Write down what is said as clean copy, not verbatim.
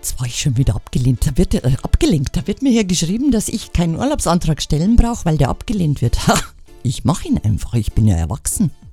Jetzt war ich schon wieder abgelehnt. Abgelenkt. Da wird mir hier geschrieben, dass ich keinen Urlaubsantrag stellen brauche, weil der abgelehnt wird. Ha, ich mache ihn einfach. Ich bin ja erwachsen.